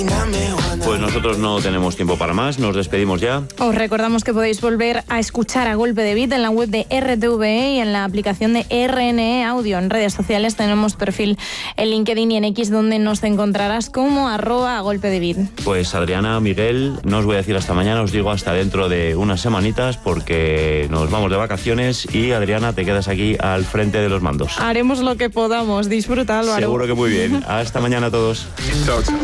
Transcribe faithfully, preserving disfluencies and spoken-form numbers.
Pues nosotros no tenemos tiempo para más, nos despedimos ya. Os recordamos que podéis volver a escuchar A Golpe de Beat en la web de R T V E y en la aplicación de R N E Audio. En redes sociales tenemos perfil en LinkedIn y en X, donde nos encontrarás como arroba A Golpe de Beat. Pues Adriana, Miguel, no os voy a decir hasta mañana, os digo hasta dentro de unas semanitas, porque nos vamos de vacaciones y Adriana, te quedas aquí al frente de los mandos. Haremos lo que podamos. Disfruta, Álvaro. Seguro que muy bien. Hasta mañana a todos.